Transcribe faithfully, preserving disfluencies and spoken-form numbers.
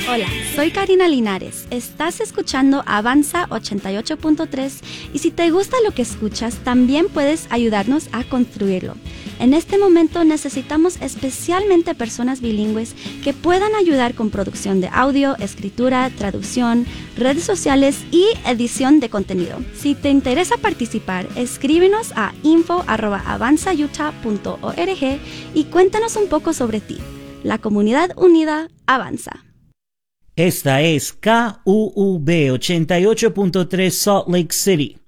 Hola, soy Karina Linares. Estás escuchando Avanza ochenta y ocho punto tres y si te gusta lo que escuchas, también puedes ayudarnos a construirlo. En este momento necesitamos especialmente personas bilingües que puedan ayudar con producción de audio, escritura, traducción, redes sociales y edición de contenido. Si te interesa participar, escríbenos a info arroba avanza utah punto org y cuéntanos un poco sobre ti. La comunidad unida avanza. Esta es K U U B ochenta y ocho punto tres Salt Lake City.